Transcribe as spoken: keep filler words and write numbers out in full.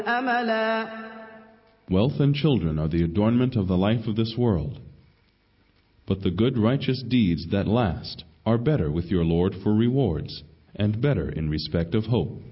أملا. Wealth and children are the adornment of the life of this world. But the good righteous deeds that last are better with your Lord for rewards, and better in respect of hope.